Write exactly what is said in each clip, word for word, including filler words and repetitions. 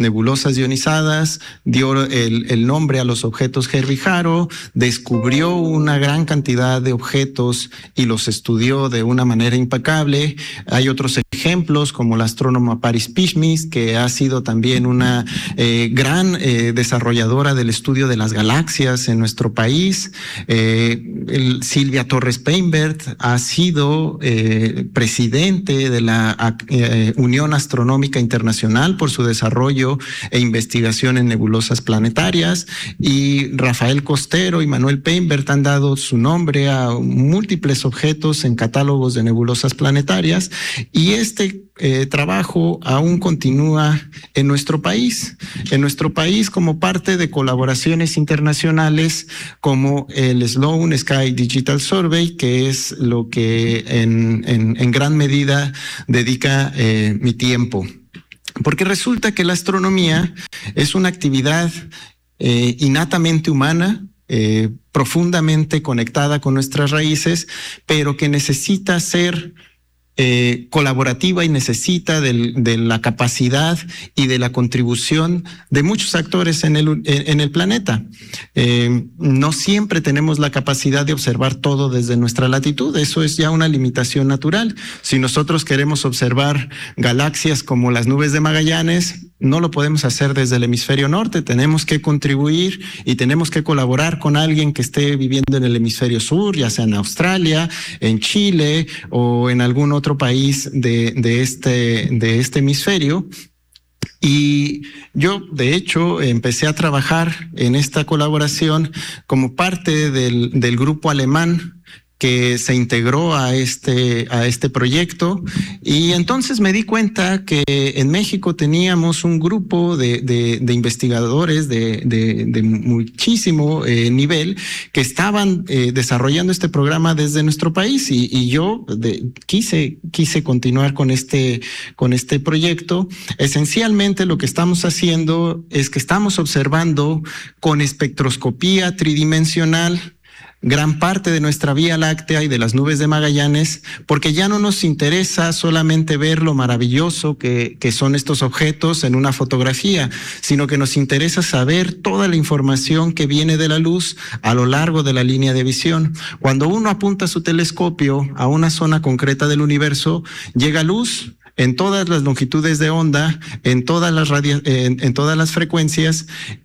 nebulosas ionizadas, dio el, el nombre a los objetos Herbig-Haro, descubrió una gran cantidad de objetos y los estudió de una manera impecable. Hay otros ejemplos como la astrónoma Paris Pishmis, que ha sido también una eh, gran eh, desarrolladora del estudio de las galaxias en nuestro país. Eh, el, Silvia Torres Peinbert ha sido eh, presidente de la eh, Unión Astronómica Internacional por su desarrollo e investigación en nebulosas planetarias, y Rafael Costero y Manuel Peinbert han dado su nombre a múltiples objetos en catálogos de nebulosas planetarias, y este eh, trabajo aún continúa en nuestro país. En nuestro país como parte de colaboraciones internacionales como el Sloan Sky Digital Survey, que es lo que en, en, en gran medida dedica eh, mi tiempo. Porque resulta que la astronomía es una actividad eh, innatamente humana, eh, profundamente conectada con nuestras raíces, pero que necesita ser Eh, colaborativa y necesita del, de la capacidad y de la contribución de muchos actores en el, en, en el planeta. Eh, no siempre tenemos la capacidad de observar todo desde nuestra latitud, eso es ya una limitación natural. Si nosotros queremos observar galaxias como las nubes de Magallanes, no lo podemos hacer desde el hemisferio norte, tenemos que contribuir y tenemos que colaborar con alguien que esté viviendo en el hemisferio sur, ya sea en Australia, en Chile o en algún otro país de, de, este, de este hemisferio. Y yo, de hecho, empecé a trabajar en esta colaboración como parte del, del grupo alemán que se integró a este, a este proyecto, y entonces me di cuenta que en México teníamos un grupo de, de, de investigadores de, de, de muchísimo eh, nivel que estaban eh, desarrollando este programa desde nuestro país, y, y yo de, quise, quise continuar con este, con este proyecto. Esencialmente lo que estamos haciendo es que estamos observando con espectroscopía tridimensional gran parte de nuestra Vía Láctea y de las nubes de Magallanes, porque ya no nos interesa solamente ver lo maravilloso que, que son estos objetos en una fotografía, sino que nos interesa saber toda la información que viene de la luz a lo largo de la línea de visión. Cuando uno apunta su telescopio a una zona concreta del universo, llega luz en todas las longitudes de onda, en todas las radia- en, en todas las frecuencias.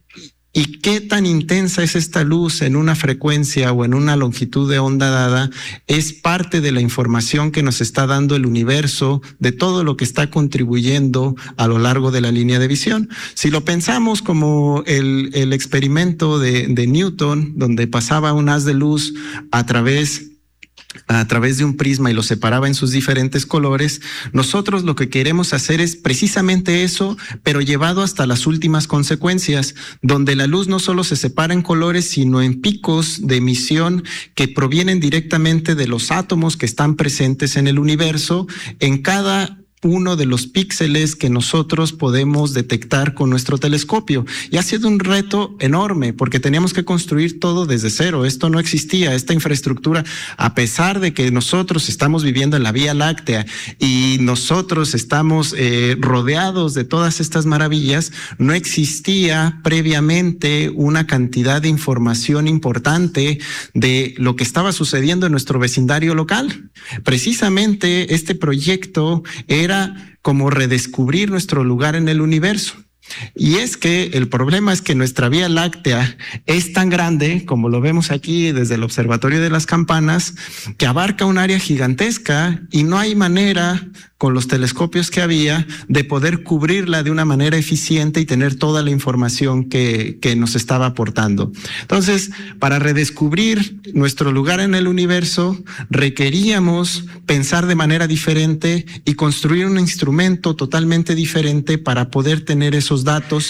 ¿Y qué tan intensa es esta luz en una frecuencia o en una longitud de onda dada? Es parte de la información que nos está dando el universo, de todo lo que está contribuyendo a lo largo de la línea de visión. Si lo pensamos como el, el experimento de, de Newton, donde pasaba un haz de luz a través a través de un prisma y lo separaba en sus diferentes colores, nosotros lo que queremos hacer es precisamente eso, pero llevado hasta las últimas consecuencias, donde la luz no solo se separa en colores, sino en picos de emisión que provienen directamente de los átomos que están presentes en el universo, en cada uno de los píxeles que nosotros podemos detectar con nuestro telescopio. Y ha sido un reto enorme porque teníamos que construir todo desde cero. Esto no existía, esta infraestructura, a pesar de que nosotros estamos viviendo en la Vía Láctea y nosotros estamos eh, rodeados de todas estas maravillas, no existía previamente una cantidad de información importante de lo que estaba sucediendo en nuestro vecindario local. Precisamente este proyecto era como redescubrir nuestro lugar en el universo. Y es que el problema es que nuestra Vía Láctea es tan grande, como lo vemos aquí desde el Observatorio de las Campanas, que abarca un área gigantesca y no hay manera, con los telescopios que había, de poder cubrirla de una manera eficiente y tener toda la información que, que nos estaba aportando. Entonces, para redescubrir nuestro lugar en el universo, requeríamos pensar de manera diferente y construir un instrumento totalmente diferente para poder tener esos datos.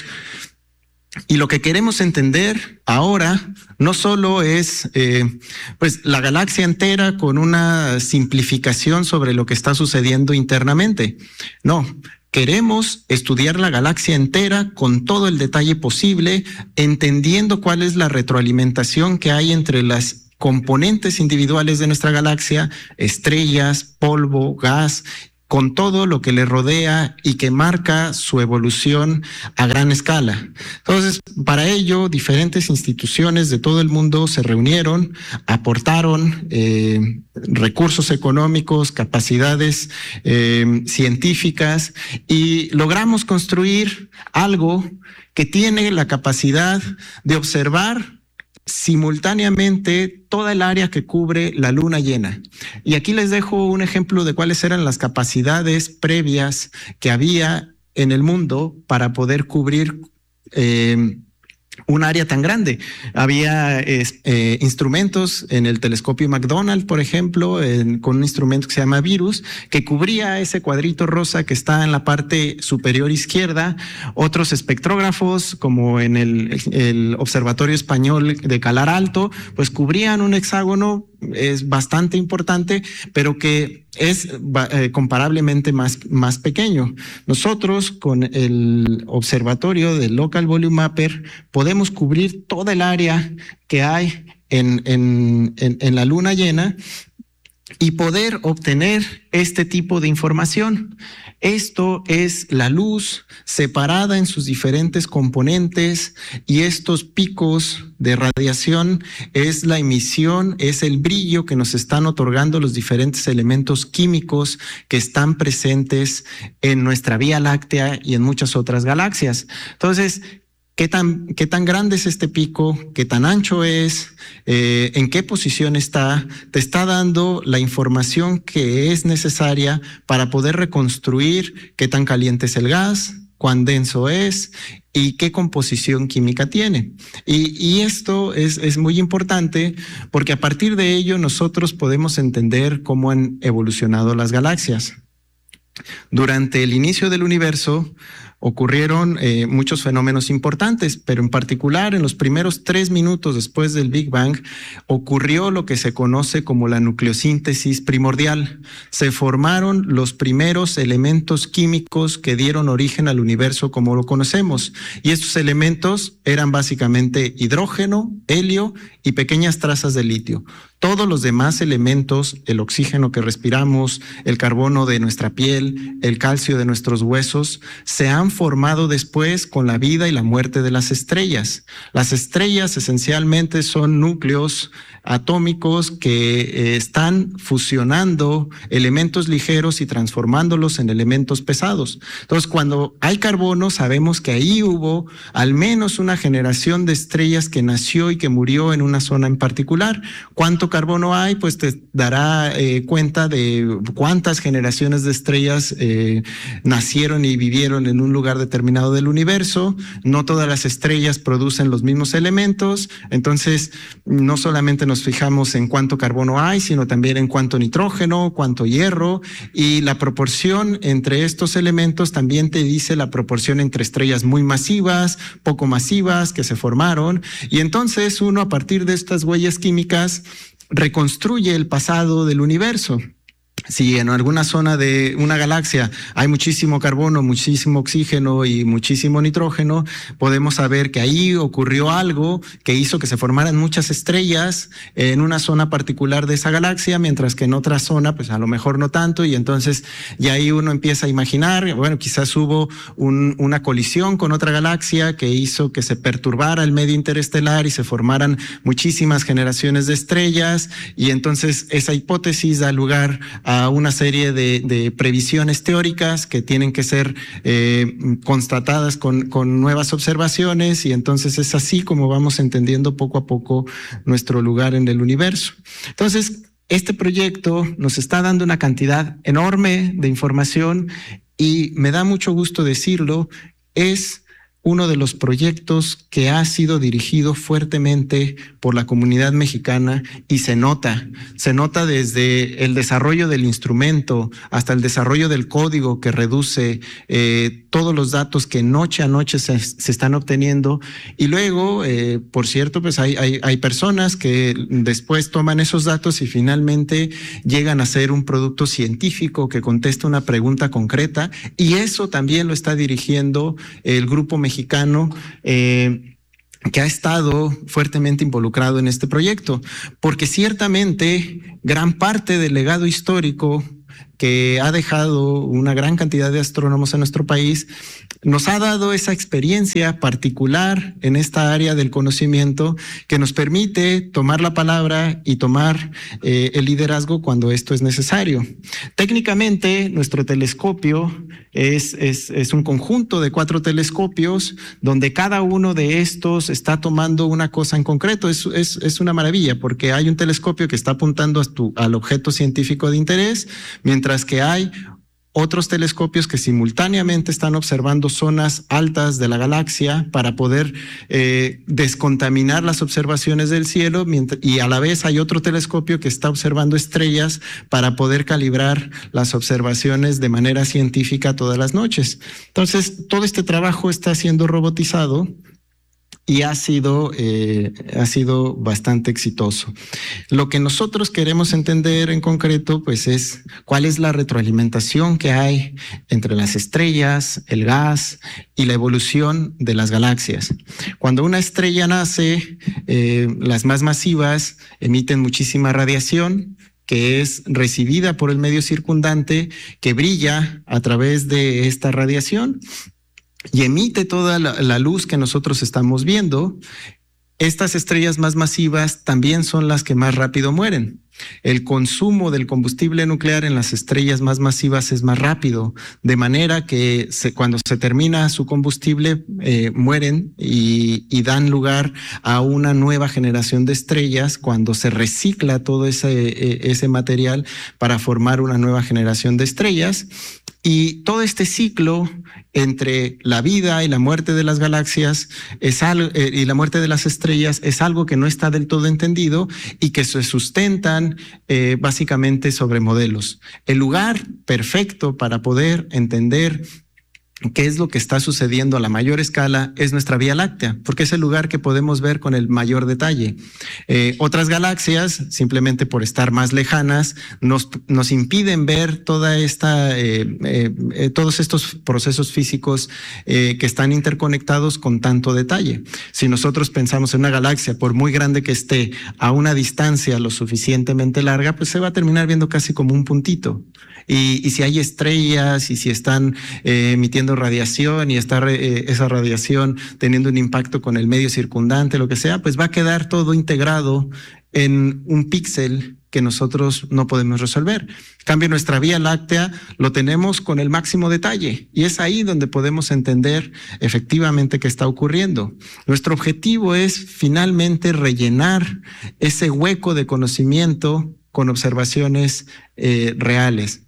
Y lo que queremos entender ahora no solo es eh, pues la galaxia entera con una simplificación sobre lo que está sucediendo internamente. No, queremos estudiar la galaxia entera con todo el detalle posible, entendiendo cuál es la retroalimentación que hay entre las componentes individuales de nuestra galaxia, estrellas, polvo, gas, con todo lo que le rodea y que marca su evolución a gran escala. Entonces, para ello, diferentes instituciones de todo el mundo se reunieron, aportaron eh, recursos económicos, capacidades eh, científicas, y logramos construir algo que tiene la capacidad de observar simultáneamente toda el área que cubre la luna llena. Y aquí les dejo un ejemplo de cuáles eran las capacidades previas que había en el mundo para poder cubrir eh, un área tan grande. Había eh, instrumentos en el telescopio McDonald, por ejemplo, en, con un instrumento que se llama Virus, que cubría ese cuadrito rosa que está en la parte superior izquierda. Otros espectrógrafos, como en el, el Observatorio Español de Calar Alto, pues cubrían un hexágono, es bastante importante, pero que es eh, comparablemente más, más pequeño. Nosotros, con el observatorio del Local Volume Mapper, podemos cubrir toda el área que hay en, en, en, en la luna llena y poder obtener este tipo de información. Esto es la luz separada en sus diferentes componentes, y estos picos de radiación es la emisión, es el brillo que nos están otorgando los diferentes elementos químicos que están presentes en nuestra Vía Láctea y en muchas otras galaxias. Entonces, ¿Qué tan, qué tan grande es este pico? ¿Qué tan ancho es? Eh, ¿En qué posición está? Te está dando la información que es necesaria para poder reconstruir qué tan caliente es el gas, cuán denso es y qué composición química tiene. Y, y esto es, es muy importante porque a partir de ello nosotros podemos entender cómo han evolucionado las galaxias. Durante el inicio del universo ocurrieron eh, muchos fenómenos importantes, pero en particular en los primeros tres minutos después del Big Bang ocurrió lo que se conoce como la nucleosíntesis primordial. Se formaron los primeros elementos químicos que dieron origen al universo como lo conocemos, y estos elementos eran básicamente hidrógeno, helio y pequeñas trazas de litio. Todos los demás elementos, el oxígeno que respiramos, el carbono de nuestra piel, el calcio de nuestros huesos, se han formado después con la vida y la muerte de las estrellas. Las estrellas esencialmente son núcleos atómicos que eh, están fusionando elementos ligeros y transformándolos en elementos pesados. Entonces, cuando hay carbono, sabemos que ahí hubo al menos una generación de estrellas que nació y que murió en una zona en particular. ¿Cuánto carbono hay? Pues te dará eh, cuenta de cuántas generaciones de estrellas eh, nacieron y vivieron en un lugar determinado del universo. No todas las estrellas producen los mismos elementos, entonces no solamente nos fijamos en cuánto carbono hay, sino también en cuánto nitrógeno, cuánto hierro, y la proporción entre estos elementos también te dice la proporción entre estrellas muy masivas, poco masivas que se formaron, y entonces uno a partir de estas huellas químicas reconstruye el pasado del universo. Si en alguna zona de una galaxia hay muchísimo carbono, muchísimo oxígeno y muchísimo nitrógeno, podemos saber que ahí ocurrió algo que hizo que se formaran muchas estrellas en una zona particular de esa galaxia, mientras que en otra zona, pues a lo mejor no tanto, y entonces ya ahí uno empieza a imaginar, bueno, quizás hubo un, una colisión con otra galaxia que hizo que se perturbara el medio interestelar y se formaran muchísimas generaciones de estrellas, y entonces esa hipótesis da lugar a a una serie de, de previsiones teóricas que tienen que ser eh, constatadas con, con nuevas observaciones, y entonces es así como vamos entendiendo poco a poco nuestro lugar en el universo. Entonces, este proyecto nos está dando una cantidad enorme de información, y me da mucho gusto decirlo, es uno de los proyectos que ha sido dirigido fuertemente por la comunidad mexicana, y se nota, se nota desde el desarrollo del instrumento hasta el desarrollo del código que reduce eh, todos los datos que noche a noche se, se están obteniendo. Y luego, eh, por cierto, pues hay, hay, hay personas que después toman esos datos y finalmente llegan a ser un producto científico que contesta una pregunta concreta, y eso también lo está dirigiendo el grupo mexicano mexicano eh, que ha estado fuertemente involucrado en este proyecto, porque ciertamente gran parte del legado histórico que ha dejado una gran cantidad de astrónomos en nuestro país, nos ha dado esa experiencia particular en esta área del conocimiento que nos permite tomar la palabra y tomar eh, el liderazgo cuando esto es necesario. Técnicamente, nuestro telescopio es, es, es un conjunto de cuatro telescopios donde cada uno de estos está tomando una cosa en concreto. Es, es, es una maravilla porque hay un telescopio que está apuntando a tu, al objeto científico de interés, mientras que hay otros telescopios que simultáneamente están observando zonas altas de la galaxia para poder eh, descontaminar las observaciones del cielo, mientras, y a la vez hay otro telescopio que está observando estrellas para poder calibrar las observaciones de manera científica todas las noches. Entonces, todo este trabajo está siendo robotizado y ha sido, eh, ha sido bastante exitoso. Lo que nosotros queremos entender en concreto, pues, es cuál es la retroalimentación que hay entre las estrellas, el gas y la evolución de las galaxias. Cuando una estrella nace, eh, las más masivas emiten muchísima radiación, que es recibida por el medio circundante, que brilla a través de esta radiación y emite toda la, la luz que nosotros estamos viendo. Estas estrellas más masivas también son las que más rápido mueren. El consumo del combustible nuclear en las estrellas más masivas es más rápido, de manera que se, cuando se termina su combustible eh, mueren y, y dan lugar a una nueva generación de estrellas cuando se recicla todo ese, ese material para formar una nueva generación de estrellas. Y todo este ciclo entre la vida y la muerte de las galaxias es algo, eh, y la muerte de las estrellas es algo que no está del todo entendido y que se sustentan eh, básicamente sobre modelos. El lugar perfecto para poder entender qué es lo que está sucediendo a la mayor escala es nuestra Vía Láctea, porque es el lugar que podemos ver con el mayor detalle. Eh, otras galaxias, simplemente por estar más lejanas, nos, nos impiden ver toda esta, eh, eh, todos estos procesos físicos eh, que están interconectados con tanto detalle. Si nosotros pensamos en una galaxia, por muy grande que esté, a una distancia lo suficientemente larga, pues se va a terminar viendo casi como un puntito. Y, y si hay estrellas y si están eh, emitiendo radiación y está eh, esa radiación teniendo un impacto con el medio circundante, lo que sea, pues va a quedar todo integrado en un píxel que nosotros no podemos resolver. En cambio, nuestra Vía Láctea lo tenemos con el máximo detalle y es ahí donde podemos entender efectivamente qué está ocurriendo. Nuestro objetivo es finalmente rellenar ese hueco de conocimiento con observaciones eh, reales.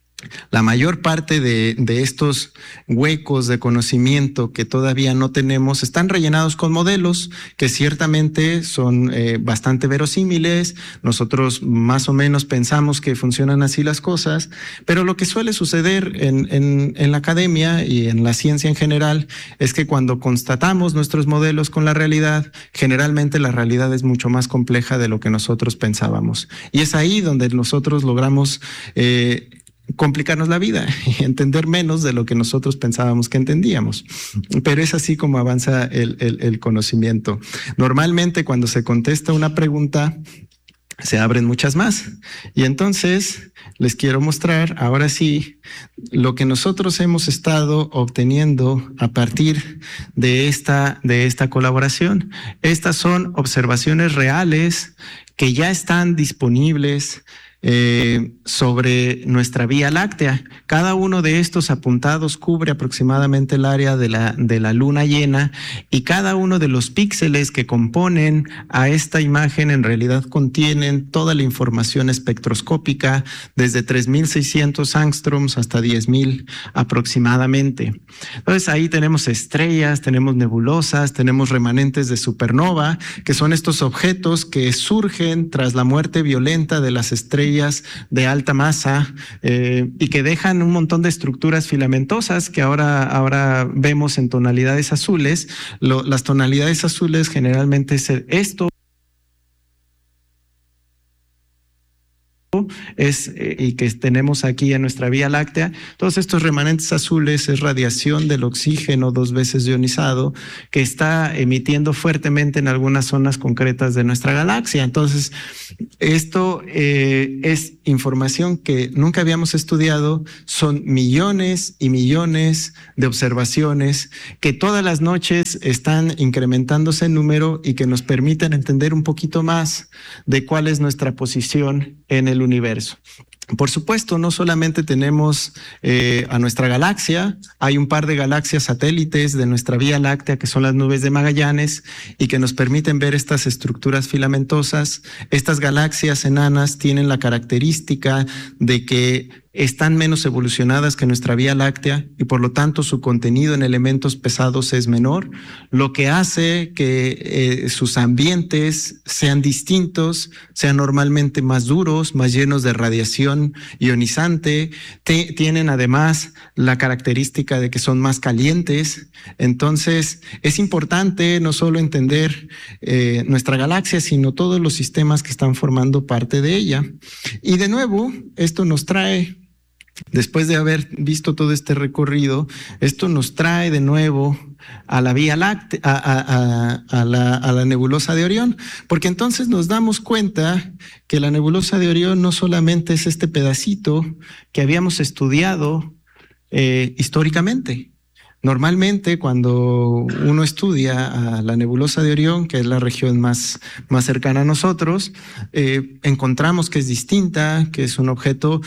La mayor parte de, de estos huecos de conocimiento que todavía no tenemos están rellenados con modelos que ciertamente son eh, bastante verosímiles. Nosotros más o menos pensamos que funcionan así las cosas, pero lo que suele suceder en, en, en la academia y en la ciencia en general es que cuando constatamos nuestros modelos con la realidad, generalmente la realidad es mucho más compleja de lo que nosotros pensábamos. Y es ahí donde nosotros logramos eh, complicarnos la vida y entender menos de lo que nosotros pensábamos que entendíamos. Pero es así como avanza el, el, el conocimiento. Normalmente cuando se contesta una pregunta, se abren muchas más. Y entonces les quiero mostrar ahora sí lo que nosotros hemos estado obteniendo a partir de esta, de esta colaboración. Estas son observaciones reales que ya están disponibles Eh, sobre nuestra Vía Láctea. Cada uno de estos apuntados cubre aproximadamente el área de la, de la luna llena y cada uno de los píxeles que componen a esta imagen en realidad contienen toda la información espectroscópica desde tres mil seiscientos angstroms hasta diez mil aproximadamente. Entonces ahí tenemos estrellas, tenemos nebulosas, tenemos remanentes de supernova, que son estos objetos que surgen tras la muerte violenta de las estrellas de alta masa eh, y que dejan un montón de estructuras filamentosas que ahora, ahora vemos en tonalidades azules. Lo, las tonalidades azules generalmente es esto es, eh, y que tenemos aquí en nuestra Vía Láctea, todos estos remanentes azules es radiación del oxígeno dos veces ionizado que está emitiendo fuertemente en algunas zonas concretas de nuestra galaxia. Entonces, esto eh, es información que nunca habíamos estudiado, son millones y millones de observaciones que todas las noches están incrementándose en número y que nos permiten entender un poquito más de cuál es nuestra posición en el universo. Por supuesto, no solamente tenemos eh, a nuestra galaxia, hay un par de galaxias satélites de nuestra Vía Láctea que son las nubes de Magallanes y que nos permiten ver estas estructuras filamentosas. Estas galaxias enanas tienen la característica de que están menos evolucionadas que nuestra Vía Láctea y por lo tanto su contenido en elementos pesados es menor, lo que hace que eh, sus ambientes sean distintos, sean normalmente más duros, más llenos de radiación ionizante, te, tienen además la característica de que son más calientes. Entonces es importante no solo entender eh, nuestra galaxia, sino todos los sistemas que están formando parte de ella. Y de nuevo, esto nos trae, después de haber visto todo este recorrido, esto nos trae de nuevo a la Vía Láctea, a, a, a, a, la, a la nebulosa de Orión, porque entonces nos damos cuenta que la nebulosa de Orión no solamente es este pedacito que habíamos estudiado eh, históricamente. Normalmente cuando uno estudia a la nebulosa de Orión, que es la región más, más cercana a nosotros, eh, encontramos que es distinta, que es un objeto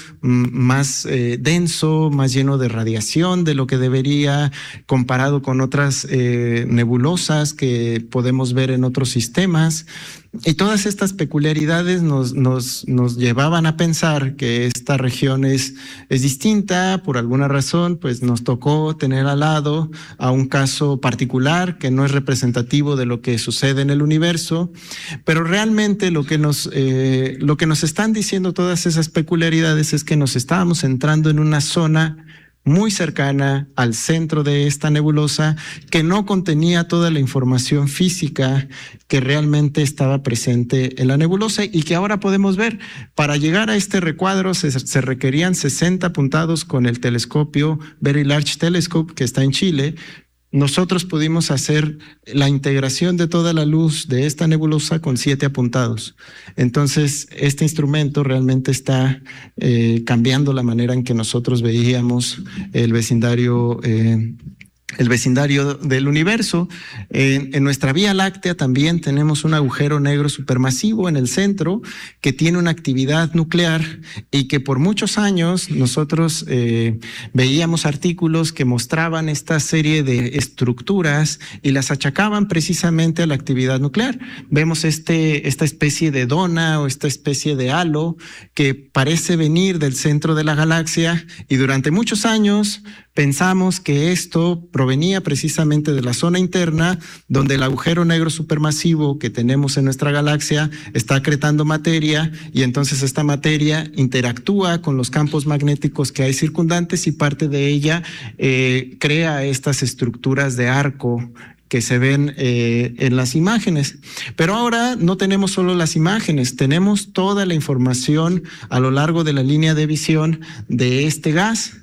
más eh, denso, más lleno de radiación de lo que debería, comparado con otras eh, nebulosas que podemos ver en otros sistemas. Y todas estas peculiaridades nos, nos, nos llevaban a pensar que esta región es, es distinta. Por alguna razón, pues nos tocó tener al lado a un caso particular que no es representativo de lo que sucede en el universo, pero realmente lo que nos, eh, lo que nos están diciendo todas esas peculiaridades es que nos estábamos entrando en una zona muy cercana al centro de esta nebulosa que no contenía toda la información física que realmente estaba presente en la nebulosa y que ahora podemos ver. Para llegar a este recuadro se, se requerían sesenta apuntados con el telescopio Very Large Telescope que está en Chile. Nosotros pudimos hacer la integración de toda la luz de esta nebulosa con siete apuntados. Entonces, este instrumento realmente está eh, cambiando la manera en que nosotros veíamos el vecindario eh, el vecindario del universo. En, en nuestra Vía Láctea también tenemos un agujero negro supermasivo en el centro que tiene una actividad nuclear y que por muchos años nosotros eh, veíamos artículos que mostraban esta serie de estructuras y las achacaban precisamente a la actividad nuclear. Vemos este, esta especie de dona o esta especie de halo que parece venir del centro de la galaxia y durante muchos años pensamos que esto provenía precisamente de la zona interna donde el agujero negro supermasivo que tenemos en nuestra galaxia está acretando materia y entonces esta materia interactúa con los campos magnéticos que hay circundantes y parte de ella eh, crea estas estructuras de arco que se ven eh, en las imágenes. Pero ahora no tenemos solo las imágenes, tenemos toda la información a lo largo de la línea de visión de este gas.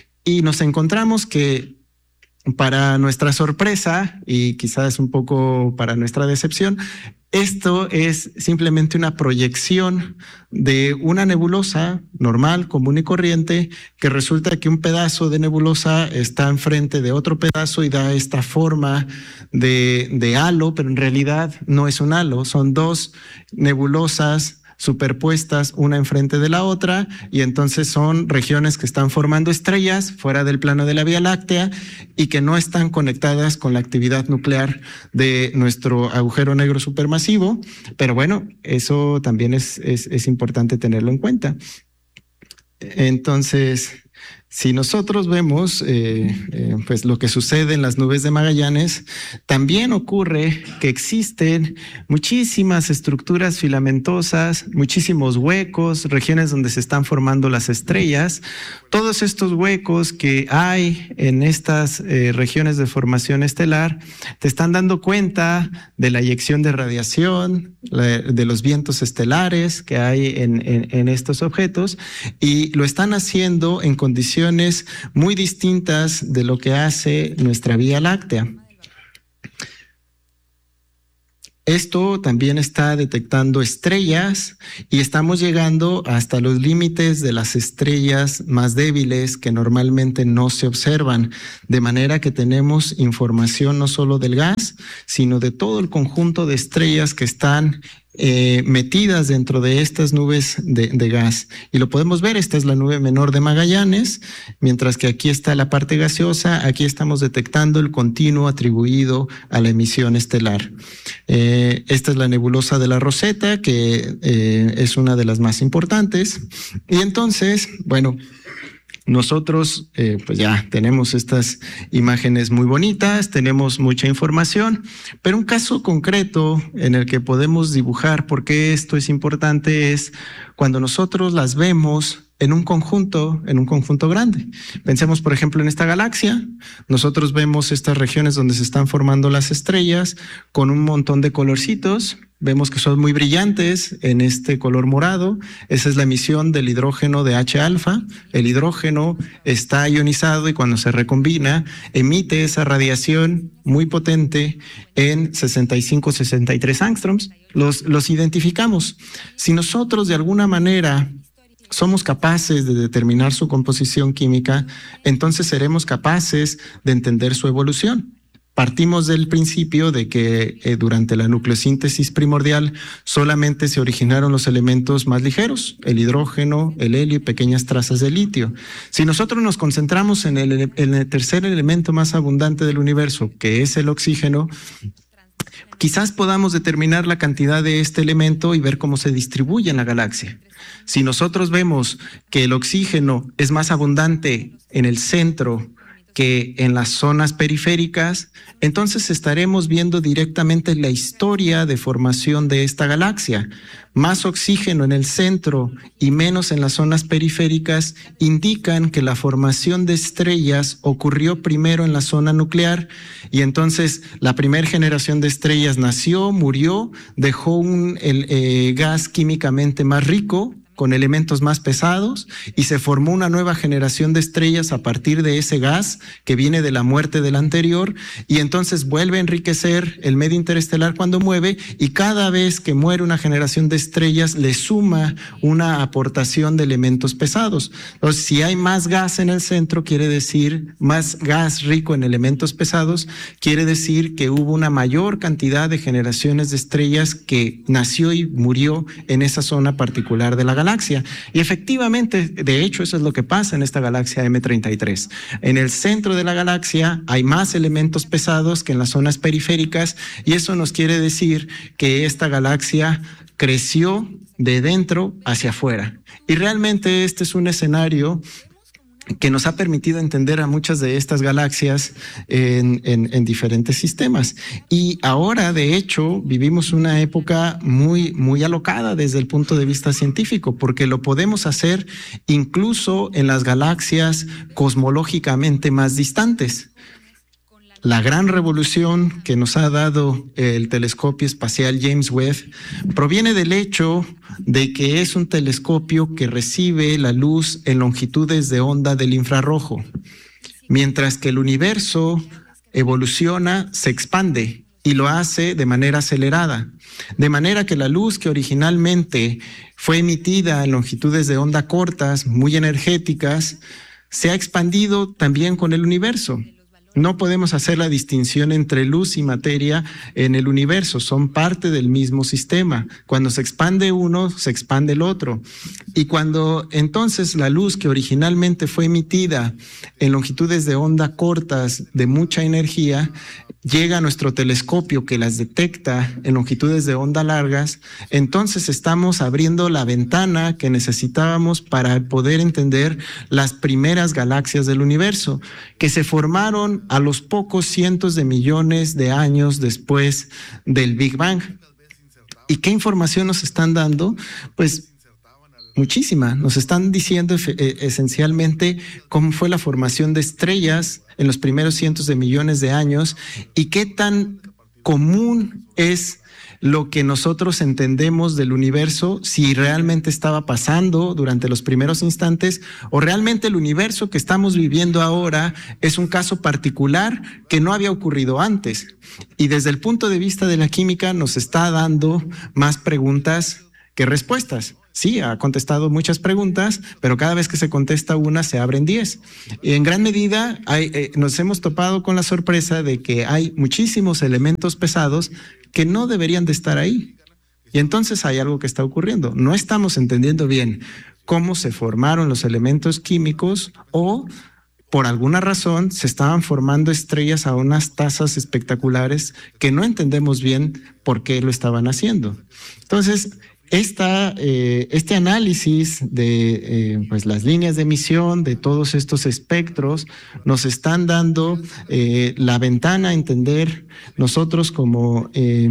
Y nos encontramos que para nuestra sorpresa y quizás un poco para nuestra decepción, esto es simplemente una proyección de una nebulosa normal, común y corriente, que resulta que un pedazo de nebulosa está enfrente de otro pedazo y da esta forma de, de halo, pero en realidad no es un halo, son dos nebulosas superpuestas una enfrente de la otra y entonces son regiones que están formando estrellas fuera del plano de la Vía Láctea y que no están conectadas con la actividad nuclear de nuestro agujero negro supermasivo, pero bueno, eso también es, es, es importante tenerlo en cuenta. Entonces, Si nosotros vemos eh, eh, pues lo que sucede en las nubes de Magallanes, también ocurre que existen muchísimas estructuras filamentosas, muchísimos huecos, regiones donde se están formando las estrellas. Todos estos huecos que hay en estas eh, regiones de formación estelar te están dando cuenta de la eyección de radiación, la, de los vientos estelares que hay en, en, en estos objetos, y lo están haciendo en condiciones muy distintas de lo que hace nuestra Vía Láctea. Esto también está detectando estrellas y estamos llegando hasta los límites de las estrellas más débiles que normalmente no se observan, de manera que tenemos información no solo del gas, sino de todo el conjunto de estrellas que están Eh, metidas dentro de estas nubes de, de gas. Y lo podemos ver, esta es la nube menor de Magallanes, mientras que aquí está la parte gaseosa, aquí estamos detectando el continuo atribuido a la emisión estelar. Eh, esta es la nebulosa de la Roseta, que eh, es una de las más importantes. Y entonces, bueno, nosotros eh, pues ya tenemos estas imágenes muy bonitas, tenemos mucha información, pero un caso concreto en el que podemos dibujar por qué esto es importante es cuando nosotros las vemos en un conjunto, en un conjunto grande. Pensemos, por ejemplo, en esta galaxia. Nosotros vemos estas regiones donde se están formando las estrellas con un montón de colorcitos. Vemos que son muy brillantes en este color morado. Esa es la emisión del hidrógeno de H alfa. El hidrógeno está ionizado y cuando se recombina emite esa radiación muy potente en sesenta y cinco, sesenta y tres angstroms. Los, los identificamos. Si nosotros de alguna manera somos capaces de determinar su composición química, entonces seremos capaces de entender su evolución. Partimos del principio de que eh, durante la nucleosíntesis primordial solamente se originaron los elementos más ligeros, el hidrógeno, el helio y pequeñas trazas de litio. Si nosotros nos concentramos en el, en el tercer elemento más abundante del universo, que es el oxígeno, quizás podamos determinar la cantidad de este elemento y ver cómo se distribuye en la galaxia. Si nosotros vemos que el oxígeno es más abundante en el centro que en las zonas periféricas, entonces estaremos viendo directamente la historia de formación de esta galaxia. Más oxígeno en el centro y menos en las zonas periféricas indican que la formación de estrellas ocurrió primero en la zona nuclear y entonces la primera generación de estrellas nació, murió, dejó un el, eh, gas químicamente más rico, con elementos más pesados, y se formó una nueva generación de estrellas a partir de ese gas que viene de la muerte del anterior, y entonces vuelve a enriquecer el medio interestelar cuando mueve, y cada vez que muere una generación de estrellas le suma una aportación de elementos pesados. Entonces, si hay más gas en el centro, quiere decir, más gas rico en elementos pesados, quiere decir que hubo una mayor cantidad de generaciones de estrellas que nació y murió en esa zona particular de la galaxia. Y efectivamente, de hecho, eso es lo que pasa en esta galaxia M treinta y tres. En el centro de la galaxia hay más elementos pesados que en las zonas periféricas, y eso nos quiere decir que esta galaxia creció de dentro hacia afuera. Y realmente este es un escenario que nos ha permitido entender a muchas de estas galaxias en, en, en diferentes sistemas. Y ahora, de hecho, vivimos una época muy, muy alocada desde el punto de vista científico, porque lo podemos hacer incluso en las galaxias cosmológicamente más distantes. La gran revolución que nos ha dado el telescopio espacial James Webb proviene del hecho de que es un telescopio que recibe la luz en longitudes de onda del infrarrojo. Mientras que el universo evoluciona, se expande y lo hace de manera acelerada. De manera que la luz que originalmente fue emitida en longitudes de onda cortas, muy energéticas, se ha expandido también con el universo. No podemos hacer la distinción entre luz y materia en el universo, son parte del mismo sistema. Cuando se expande uno, se expande el otro. Y cuando entonces la luz que originalmente fue emitida en longitudes de onda cortas de mucha energía, llega a nuestro telescopio que las detecta en longitudes de onda largas, entonces estamos abriendo la ventana que necesitábamos para poder entender las primeras galaxias del universo, que se formaron a los pocos cientos de millones de años después del Big Bang. ¿Y qué información nos están dando? Pues muchísima. Nos están diciendo esencialmente cómo fue la formación de estrellas en los primeros cientos de millones de años y qué tan común es lo que nosotros entendemos del universo, si realmente estaba pasando durante los primeros instantes o realmente el universo que estamos viviendo ahora es un caso particular que no había ocurrido antes. Y desde el punto de vista de la química nos está dando más preguntas que respuestas. Sí, ha contestado muchas preguntas, pero cada vez que se contesta una se abren diez. Y en gran medida hay, eh, nos hemos topado con la sorpresa de que hay muchísimos elementos pesados que no deberían de estar ahí. Y entonces hay algo que está ocurriendo. No estamos entendiendo bien cómo se formaron los elementos químicos o por alguna razón se estaban formando estrellas a unas tasas espectaculares que no entendemos bien por qué lo estaban haciendo. Entonces, Esta, eh, este análisis de eh, pues las líneas de emisión de todos estos espectros nos están dando eh, la ventana a entender nosotros como, eh,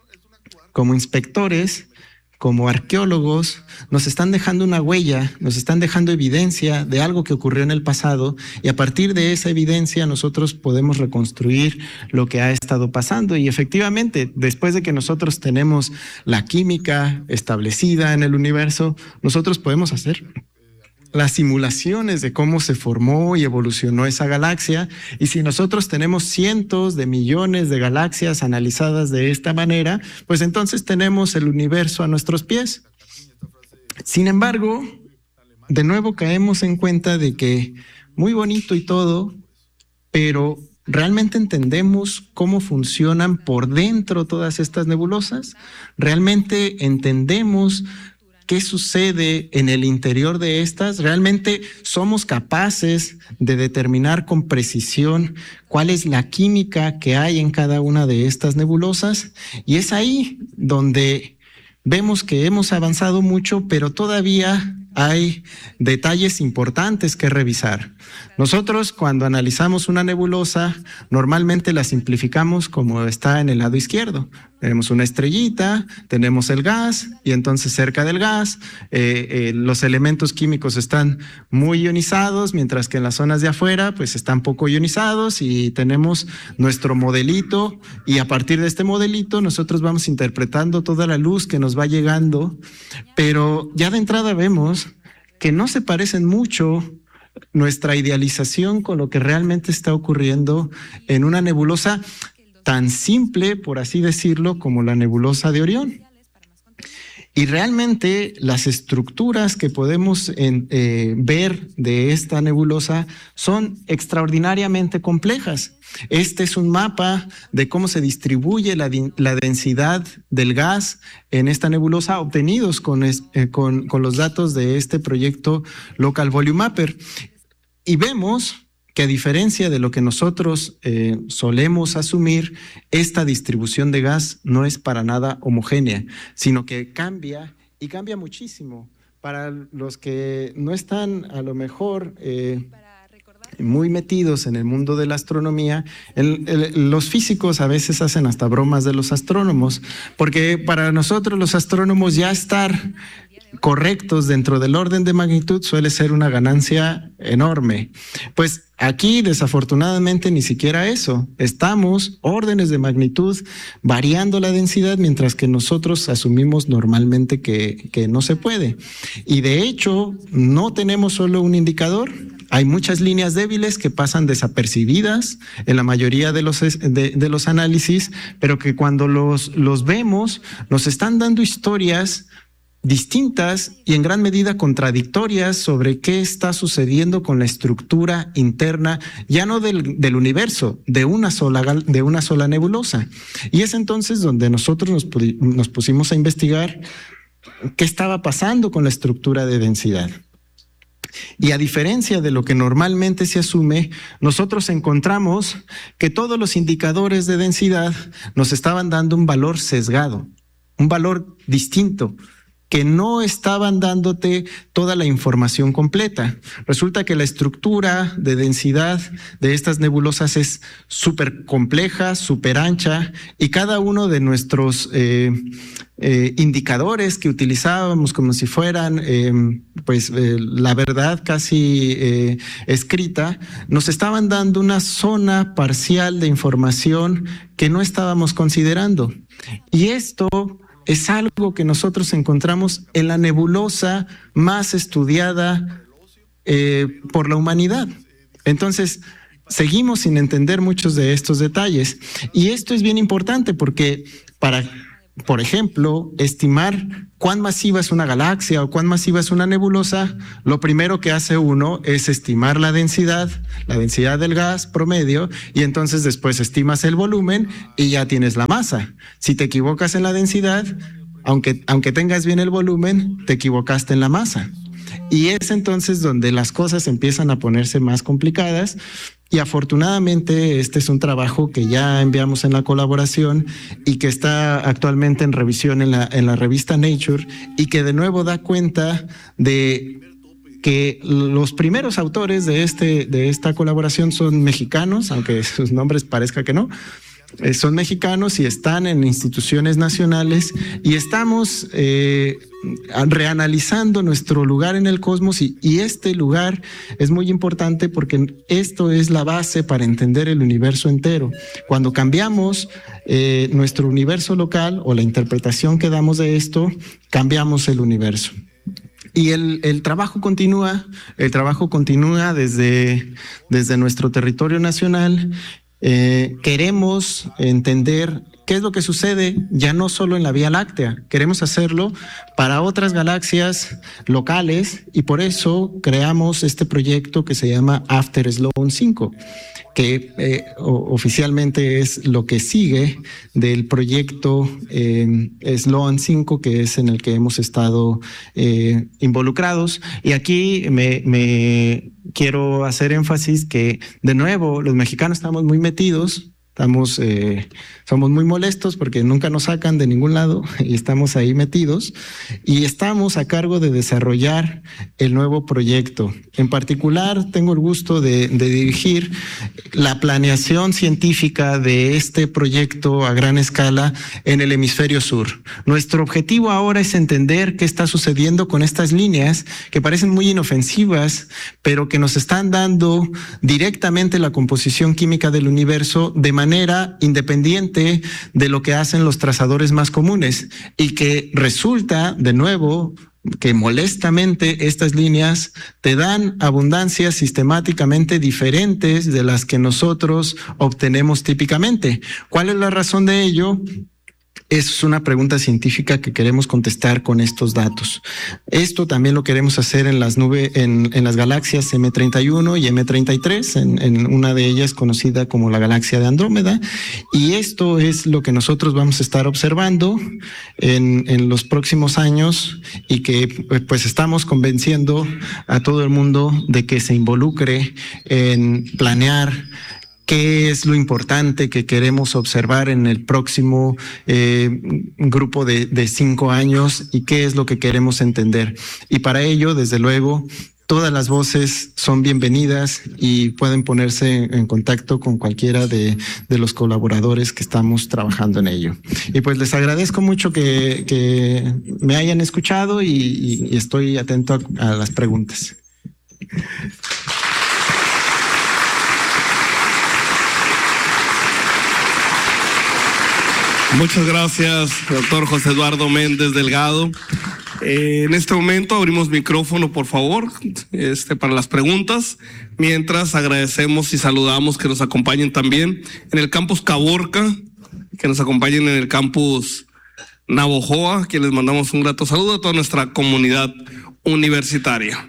como inspectores, como arqueólogos, nos están dejando una huella, nos están dejando evidencia de algo que ocurrió en el pasado y a partir de esa evidencia nosotros podemos reconstruir lo que ha estado pasando. Y efectivamente, después de que nosotros tenemos la química establecida en el universo, nosotros podemos hacer las simulaciones de cómo se formó y evolucionó esa galaxia. Y si nosotros tenemos cientos de millones de galaxias analizadas de esta manera, pues entonces tenemos el universo a nuestros pies. Sin embargo, de nuevo caemos en cuenta de que muy bonito y todo, pero ¿realmente entendemos cómo funcionan por dentro todas estas nebulosas? ¿Realmente entendemos qué sucede en el interior de estas? ¿Realmente somos capaces de determinar con precisión cuál es la química que hay en cada una de estas nebulosas? Y es ahí donde vemos que hemos avanzado mucho, pero todavía hay detalles importantes que revisar. Nosotros, cuando analizamos una nebulosa, normalmente la simplificamos como está en el lado izquierdo. Tenemos una estrellita, tenemos el gas y entonces cerca del gas eh, eh, los elementos químicos están muy ionizados, mientras que en las zonas de afuera pues están poco ionizados y tenemos nuestro modelito y a partir de este modelito nosotros vamos interpretando toda la luz que nos va llegando, pero ya de entrada vemos que no se parecen mucho nuestra idealización con lo que realmente está ocurriendo en una nebulosa tan simple, por así decirlo, como la nebulosa de Orión. Y realmente las estructuras que podemos en, eh, ver de esta nebulosa son extraordinariamente complejas. Este es un mapa de cómo se distribuye la, la densidad del gas en esta nebulosa obtenidos con, eh, con, con los datos de este proyecto Local Volume Mapper. Y vemos que a diferencia de lo que nosotros eh, solemos asumir, esta distribución de gas no es para nada homogénea, sino que cambia y cambia muchísimo. Para los que no están a lo mejor eh, muy metidos en el mundo de la astronomía, el, el, los físicos a veces hacen hasta bromas de los astrónomos, porque para nosotros los astrónomos ya estar correctos dentro del orden de magnitud suele ser una ganancia enorme. Pues aquí desafortunadamente ni siquiera eso. Estamos órdenes de magnitud variando la densidad mientras que nosotros asumimos normalmente que, que no se puede. Y de hecho no tenemos solo un indicador. Hay muchas líneas débiles que pasan desapercibidas en la mayoría de los, de, de los análisis, pero que cuando los, los vemos nos están dando historias distintas y en gran medida contradictorias sobre qué está sucediendo con la estructura interna, ya no del, del universo, de una sola, de una sola nebulosa. Y es entonces donde nosotros nos, nos pusimos a investigar qué estaba pasando con la estructura de densidad. Y a diferencia de lo que normalmente se asume, nosotros encontramos que todos los indicadores de densidad nos estaban dando un valor sesgado, un valor distinto, que no estaban dándote toda la información completa. Resulta que la estructura de densidad de estas nebulosas es súper compleja, súper ancha, y cada uno de nuestros eh, eh, indicadores que utilizábamos como si fueran eh, pues eh, la verdad casi eh, escrita, nos estaban dando una zona parcial de información que no estábamos considerando. Y esto es algo que nosotros encontramos en la nebulosa más estudiada eh, por la humanidad. Entonces, seguimos sin entender muchos de estos detalles. Y esto es bien importante porque para, por ejemplo, estimar cuán masiva es una galaxia o cuán masiva es una nebulosa, lo primero que hace uno es estimar la densidad, la densidad del gas promedio, y entonces después estimas el volumen y ya tienes la masa. Si te equivocas en la densidad, aunque, aunque tengas bien el volumen, te equivocaste en la masa. Y es entonces donde las cosas empiezan a ponerse más complicadas. Y afortunadamente este es un trabajo que ya enviamos en la colaboración y que está actualmente en revisión en la, en la revista Nature, y que de nuevo da cuenta de que los primeros autores de, este, de esta colaboración son mexicanos, aunque sus nombres parezca que no. Eh, son mexicanos y están en instituciones nacionales, y estamos eh, reanalizando nuestro lugar en el cosmos, y, y este lugar es muy importante porque esto es la base para entender el universo entero. Cuando cambiamos eh, nuestro universo local o la interpretación que damos de esto, cambiamos el universo. Y el, el trabajo continúa, el trabajo continúa desde, desde nuestro territorio nacional. Eh, queremos entender qué es lo que sucede ya no solo en la Vía Láctea, queremos hacerlo para otras galaxias locales, y por eso creamos este proyecto que se llama After Sloan cinco, que eh, oficialmente es lo que sigue del proyecto eh, Sloan cinco, que es en el que hemos estado eh, involucrados. Y aquí me, me quiero hacer énfasis que, de nuevo, los mexicanos estamos muy metidos. Estamos, eh, somos muy molestos porque nunca nos sacan de ningún lado y estamos ahí metidos, y estamos a cargo de desarrollar el nuevo proyecto. En particular, tengo el gusto de, de dirigir la planeación científica de este proyecto a gran escala en el hemisferio sur. Nuestro objetivo ahora es entender qué está sucediendo con estas líneas que parecen muy inofensivas, pero que nos están dando directamente la composición química del universo de manera manera independiente de lo que hacen los trazadores más comunes, y que resulta, de nuevo, que molestamente estas líneas te dan abundancias sistemáticamente diferentes de las que nosotros obtenemos típicamente. ¿Cuál es la razón de ello? Es una pregunta científica que queremos contestar con estos datos. Esto también lo queremos hacer en las nubes, en, en las galaxias eme treinta y uno y eme treinta y tres, en, en una de ellas conocida como la galaxia de Andrómeda. Y esto es lo que nosotros vamos a estar observando en, en los próximos años, y que pues estamos convenciendo a todo el mundo de que se involucre en planear qué es lo importante que queremos observar en el próximo eh, grupo de, de cinco años, y qué es lo que queremos entender. Y para ello, desde luego, todas las voces son bienvenidas y pueden ponerse en contacto con cualquiera de, de los colaboradores que estamos trabajando en ello. Y pues les agradezco mucho que, que me hayan escuchado, y, y, y estoy atento a, a las preguntas. Muchas gracias, doctor José Eduardo Méndez Delgado. Eh, en este momento abrimos micrófono, por favor, este, para las preguntas. Mientras agradecemos y saludamos que nos acompañen también en el campus Caborca, que nos acompañen en el campus Navojoa, que les mandamos un grato saludo a toda nuestra comunidad universitaria.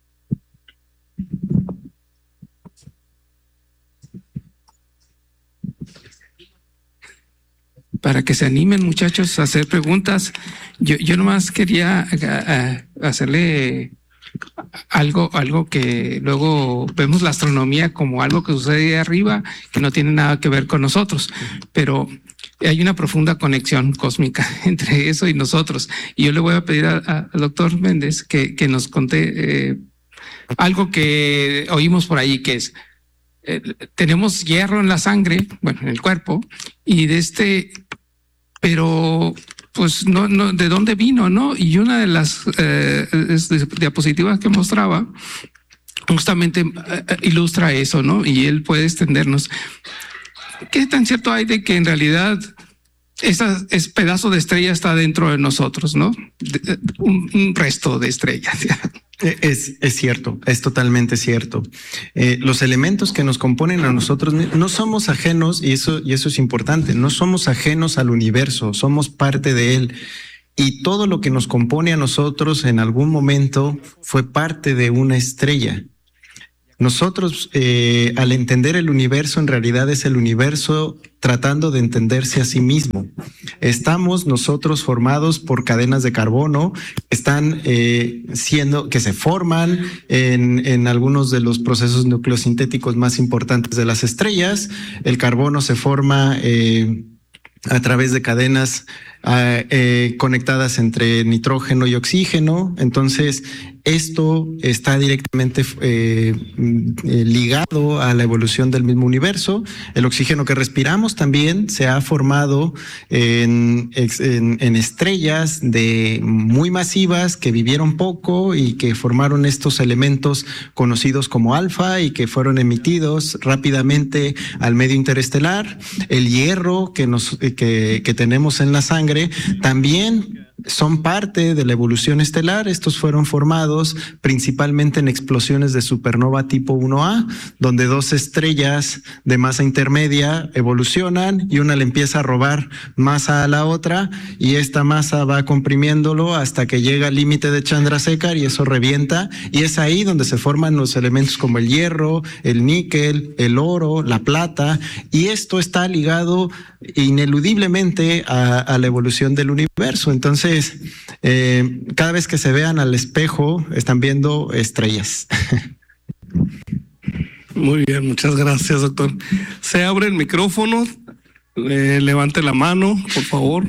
Para que se animen, muchachos, a hacer preguntas. Yo, yo nomás quería uh, hacerle algo, algo que luego vemos la astronomía como algo que sucede ahí arriba, que no tiene nada que ver con nosotros, pero hay una profunda conexión cósmica entre eso y nosotros. Y yo le voy a pedir al doctor Méndez que, que nos conté eh, algo que oímos por ahí, que es, eh, tenemos hierro en la sangre, bueno, en el cuerpo, y de este, pero pues no, no, ¿de dónde vino, no? Y una de las eh, diapositivas que mostraba justamente eh, ilustra eso, ¿no? Y él puede extendernos. ¿Qué tan cierto hay de que en realidad ese es pedazo de estrella está dentro de nosotros, ¿no? De, un, un resto de estrellas. Es, es cierto, es totalmente cierto. Eh, los elementos que nos componen a nosotros no somos ajenos, y eso, y eso es importante, no somos ajenos al universo, somos parte de él. Y todo lo que nos compone a nosotros en algún momento fue parte de una estrella. Nosotros, eh, al entender el universo, en realidad es el universo tratando de entenderse a sí mismo. Estamos nosotros formados por cadenas de carbono, están eh, siendo, que se forman en, en algunos de los procesos nucleosintéticos más importantes de las estrellas. El carbono se forma eh, a través de cadenas eh, eh, conectadas entre nitrógeno y oxígeno. Entonces, esto está directamente eh, ligado a la evolución del mismo universo. El oxígeno que respiramos también se ha formado en, en, en estrellas de muy masivas que vivieron poco y que formaron estos elementos conocidos como alfa y que fueron emitidos rápidamente al medio interestelar. El hierro que, nos, que, que tenemos en la sangre también son parte de la evolución estelar. Estos fueron formados principalmente en explosiones de supernova tipo uno A, donde dos estrellas de masa intermedia evolucionan y una le empieza a robar masa a la otra y esta masa va comprimiéndolo hasta que llega al límite de Chandrasekhar y eso revienta, y es ahí donde se forman los elementos como el hierro, el níquel, el oro, la plata, y esto está ligado ineludiblemente a, a la evolución del universo. Entonces, eh, cada vez que se vean al espejo, están viendo estrellas. Muy bien, muchas gracias, doctor. Se abre el micrófono, eh, levante la mano, por favor.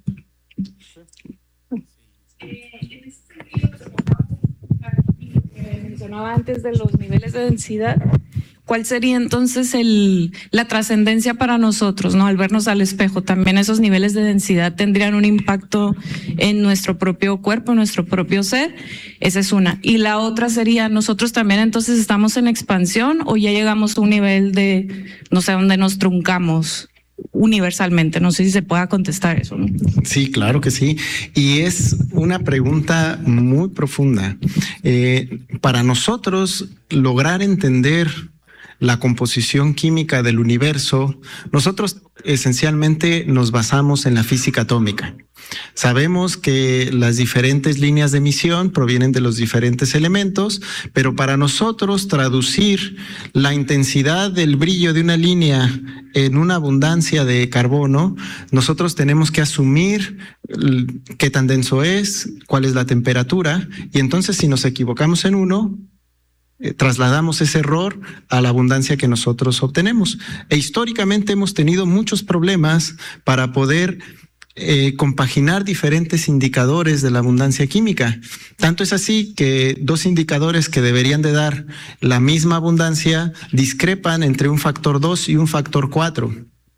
Mencionaba antes de los niveles de densidad. ¿Cuál sería entonces el, la trascendencia para nosotros, ¿no? Al vernos al espejo, también esos niveles de densidad tendrían un impacto en nuestro propio cuerpo, en nuestro propio ser. Esa es una. Y la otra sería, nosotros también entonces estamos en expansión o ya llegamos a un nivel de, no sé, donde nos truncamos universalmente. No sé si se pueda contestar eso, ¿no? Sí, claro que sí. Y es una pregunta muy profunda. Eh, para nosotros, lograr entender la composición química del universo, nosotros esencialmente nos basamos en la física atómica. Sabemos que las diferentes líneas de emisión provienen de los diferentes elementos, pero para nosotros traducir la intensidad del brillo de una línea en una abundancia de carbono, nosotros tenemos que asumir qué tan denso es, cuál es la temperatura, y entonces si nos equivocamos en uno, Eh, trasladamos ese error a la abundancia que nosotros obtenemos. E históricamente hemos tenido muchos problemas para poder eh, compaginar diferentes indicadores de la abundancia química. Tanto es así que dos indicadores que deberían de dar la misma abundancia discrepan entre un factor dos y un factor cuatro.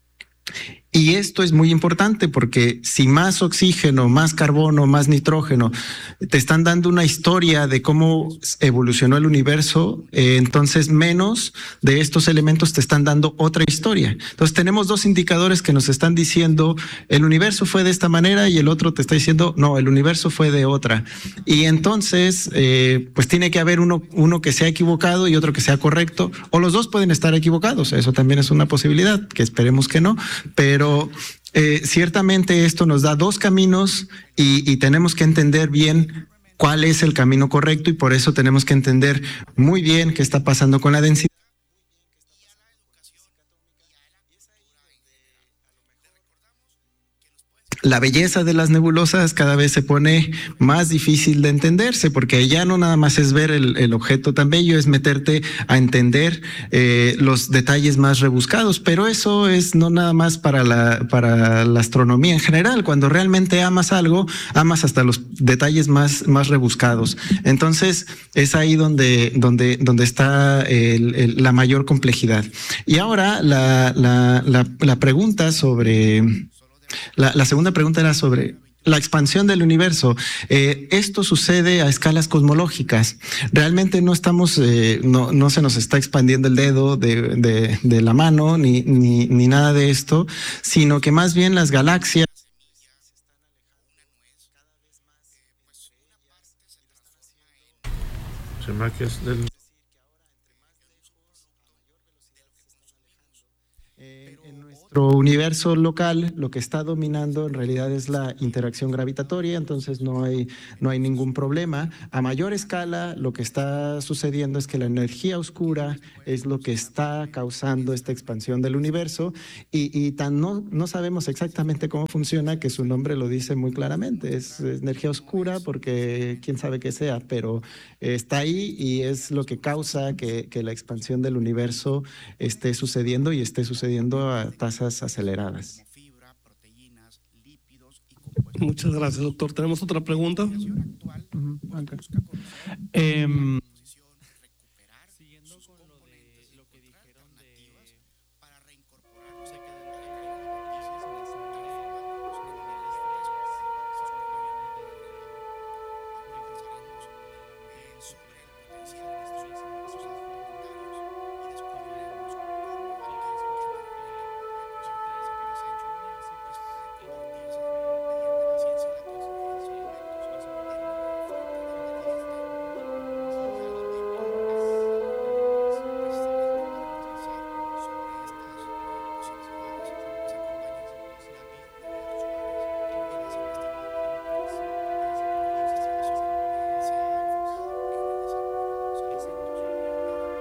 Y esto es muy importante porque si más oxígeno, más carbono, más nitrógeno te están dando una historia de cómo evolucionó el universo, eh, entonces menos de estos elementos te están dando otra historia. Entonces tenemos dos indicadores que nos están diciendo el universo fue de esta manera y el otro te está diciendo no, el universo fue de otra. Y entonces eh, pues tiene que haber uno, uno que sea equivocado y otro que sea correcto, o los dos pueden estar equivocados. Eso también es una posibilidad, que esperemos que no, pero Pero eh, ciertamente esto nos da dos caminos y, y tenemos que entender bien cuál es el camino correcto, y por eso tenemos que entender muy bien qué está pasando con la densidad. la belleza de las nebulosas cada vez se pone más difícil de entenderse, porque ya no nada más es ver el, el objeto tan bello, es meterte a entender eh, los detalles más rebuscados, pero eso es no nada más para la, para la astronomía en general. Cuando realmente amas algo, amas hasta los detalles más, más rebuscados. Entonces es ahí donde, donde, donde está el, el, la mayor complejidad. Y ahora la, la, la, la pregunta sobre... La, la segunda pregunta era sobre la expansión del universo. Eh, esto sucede a escalas cosmológicas. Realmente no estamos, eh, no, no se nos está expandiendo el dedo de, de, de la mano ni, ni, ni nada de esto, sino que más bien las galaxias se me que es del... nuestro universo local, lo que está dominando en realidad es la interacción gravitatoria, entonces no hay, no hay ningún problema. A mayor escala, lo que está sucediendo es que la energía oscura es lo que está causando esta expansión del universo y, y tan no, no sabemos exactamente cómo funciona que su nombre lo dice muy claramente. Es, es energía oscura porque quién sabe qué sea, pero está ahí y es lo que causa que, que la expansión del universo esté sucediendo y esté sucediendo a tasas aceleradas. Muchas gracias, doctor. ¿Tenemos otra pregunta? Uh-huh. Okay. Eh,